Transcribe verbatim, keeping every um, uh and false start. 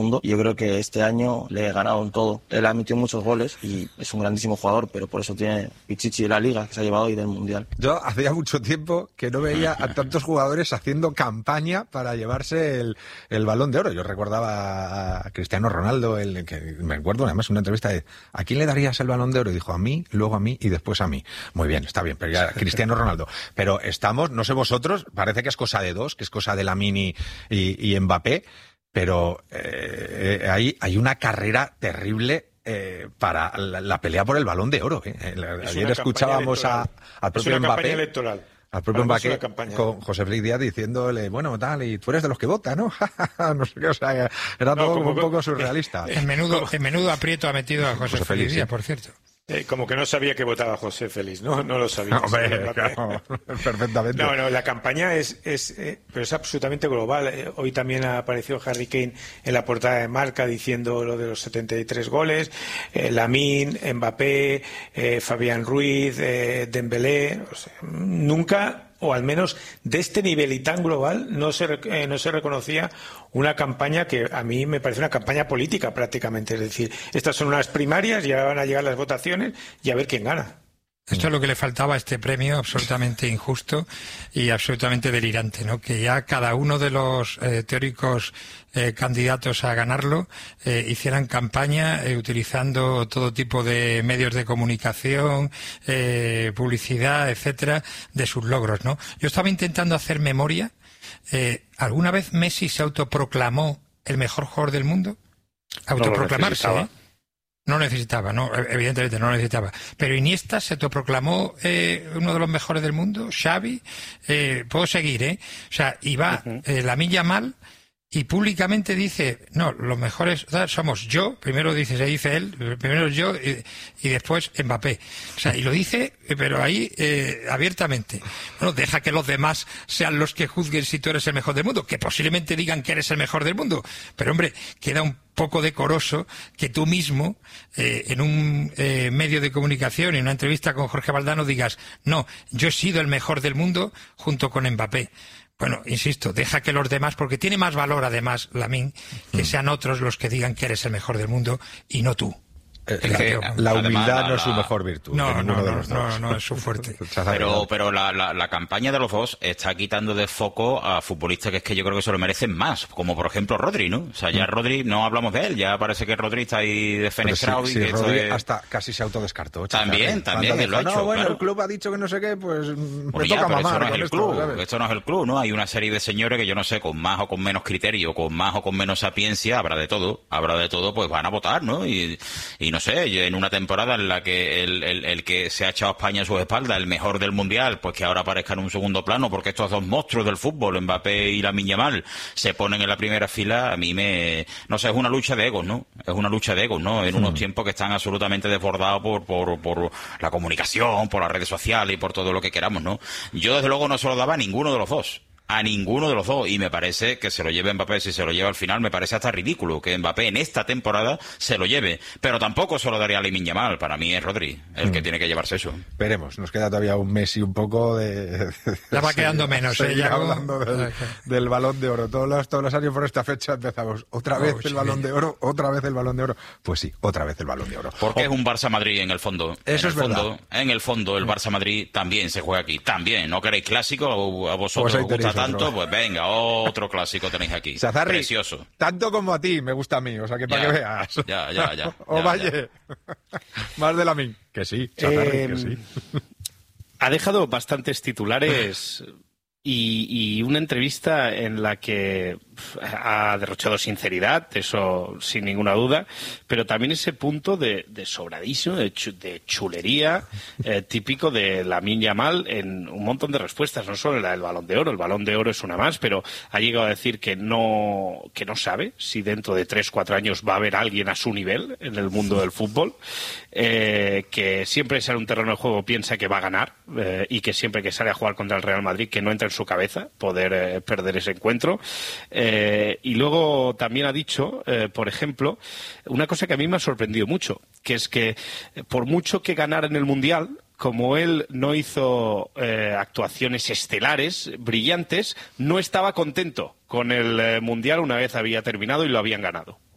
mundo, y yo creo que este año le he ganado en todo. Él ha metido muchos goles y es un grandísimo jugador, pero por eso tiene Pichichi de la Liga, que se ha llevado hoy del Mundial. Yo hacía mucho tiempo que no veía a tantos jugadores haciendo campaña para llevarse el, el Balón de Oro. Yo recordaba a Cristiano Ronaldo, el que me acuerdo además una entrevista de ¿a quién le darías el Balón de Oro? Y dijo a mí, luego a mí y después a mí. Muy bien, está bien, pero ya Cristiano Ronaldo. Pero estamos, no sé vosotros, parece que es cosa de dos, que es cosa de Lamine y, y Mbappé, pero eh, hay, hay una carrera terrible eh, para la, la pelea por el Balón de Oro. Eh. Ayer escuchábamos a, al propio es una Mbappé. Electoral. Al propio Mbappé con José Félix Díaz diciéndole, bueno, tal, y tú eres de los que vota, ¿no? no sé qué, o sea, era no, todo como, un poco surrealista. En menudo, en menudo aprieto ha metido a José, José Félix Díaz, sí. Por cierto. Eh, como que no sabía que votaba José Félix, ¿no? No lo sabía. No, hombre, claro, perfectamente. No, no, la campaña es, es eh, pero es absolutamente global. Eh, hoy también apareció Harry Kane en la portada de Marca diciendo lo de los setenta y tres goles. Eh, Lamine, Mbappé, eh, Fabián Ruiz, eh, Dembélé. O sea, nunca, o al menos de este nivel y tan global, no se, eh, no se reconocía una campaña que a mí me parece una campaña política prácticamente. Es decir, estas son unas primarias y ahora van a llegar las votaciones y a ver quién gana. Esto es lo que le faltaba a este premio, absolutamente injusto y absolutamente delirante, ¿no? Que ya cada uno de los eh, teóricos eh, candidatos a ganarlo eh, hicieran campaña eh, utilizando todo tipo de medios de comunicación, eh, publicidad, etcétera, de sus logros, ¿no? Yo estaba intentando hacer memoria. Eh, ¿Alguna vez Messi se autoproclamó el mejor jugador del mundo? Autoproclamarse, ¿eh? No necesitaba, no, evidentemente no necesitaba. Pero Iniesta se autoproclamó eh, uno de los mejores del mundo, Xavi, eh, puedo seguir, ¿eh? O sea, y va uh-huh. eh, Lamine Yamal y públicamente dice, no, los mejores o sea, somos yo, primero dice, se dice él, primero yo y, y después Mbappé. O sea, y lo dice, pero ahí eh, abiertamente. Bueno, deja que los demás sean los que juzguen si tú eres el mejor del mundo, que posiblemente digan que eres el mejor del mundo. Pero hombre, queda un poco decoroso que tú mismo eh, en un eh, medio de comunicación, en una entrevista con Jorge Valdano, digas, no, yo he sido el mejor del mundo junto con Mbappé. Bueno, insisto, deja que los demás, porque tiene más valor además, Lamine, que sean otros los que digan que eres el mejor del mundo y no tú. Es que la humildad la, no es su mejor virtud. No, no, de no, los no, dos. no, es su fuerte. Pero, pero la, la, la campaña de los dos está quitando de foco a futbolistas que es que yo creo que se lo merecen más, como por ejemplo Rodri, ¿no? O sea, ya Rodri, no hablamos de él, ya parece que Rodri está ahí defenestrado. Sí, y sí, que Rodri es... hasta casi se autodescartó. También, también, él lo ha hecho, no, bueno, claro. El club ha dicho que no sé qué, pues bueno, me ya, toca pero mamar. Esto no es el esto, club, ¿sabes? esto no es el club, ¿no? Hay una serie de señores que yo no sé, con más o con menos criterio, con más o con menos sapiencia, habrá de todo, habrá de todo, pues van a votar, ¿no? Y, y no sé, yo en una temporada en la que El, el, el que se ha echado a España a sus espaldas, el mejor del Mundial, pues que ahora aparezca en un segundo plano, porque estos dos monstruos del fútbol, Mbappé y Lamine Yamal, se ponen en la primera fila, a mí me... No sé, es una lucha de egos, ¿no? Es una lucha de egos, ¿no? En unos mm. tiempos que están absolutamente desbordados por, por, por la comunicación, por las redes sociales y por todo lo que queramos, ¿no? Yo, desde luego, no se lo daba a ninguno de los dos. A ninguno de los dos, y me parece que se lo lleve Mbappé, si se lo lleva al final, me parece hasta ridículo que Mbappé en esta temporada se lo lleve, pero tampoco se lo daría a Lamine Yamal. Para mí es Rodri el mm. que tiene que llevarse eso. Veremos, nos queda todavía un mes y un poco de... Ya va quedando menos, ¿eh? Ya hablando del, del Balón de Oro. Todos los, todos los años por esta fecha empezamos otra vez oh, el sí. Balón de Oro, otra vez el Balón de Oro. Pues sí, otra vez el Balón de Oro. Porque oh. es un Barça-Madrid en el fondo. Eso en es el fondo, verdad. En el fondo, el Barça-Madrid también se juega aquí. También, ¿no queréis clásico? A vosotros os gusta tanto, pues venga. Otro clásico tenéis aquí. Sazarri, precioso. Tanto como a ti me gusta a mí, o sea que para ya, que veas. Ya, ya, ya. o ya, Valle. Ya. Más de Lamine. Que sí, Sazarri, eh, que sí. Ha dejado bastantes titulares y, y una entrevista en la que ha derrochado sinceridad, eso sin ninguna duda, pero también ese punto de, de sobradísimo, de, chu, de chulería, eh, típico de Lamine Yamal en un montón de respuestas, no solo la del Balón de Oro, el Balón de Oro es una más, pero ha llegado a decir que no, que no sabe si dentro de tres, cuatro años va a haber alguien a su nivel en el mundo del fútbol, eh, que siempre sale un terreno de juego piensa que va a ganar eh, y que siempre que sale a jugar contra el Real Madrid que no entra en su cabeza poder eh, perder ese encuentro. Eh, y luego también ha dicho, eh, por ejemplo, una cosa que a mí me ha sorprendido mucho, que es que eh, por mucho que ganara en el Mundial, como él no hizo eh, actuaciones estelares, brillantes, no estaba contento con el eh, Mundial una vez había terminado y lo habían ganado.